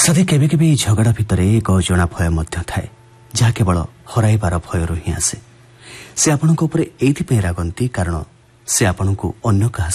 सदी केबे केबे झगड़ा भितर एक अजणा भय मध्य थाए जहा केवल हराइबार भयरू ही आसे। से आपणको उपरे एइथिपई रागंती कारण से आपणको अन्य कहा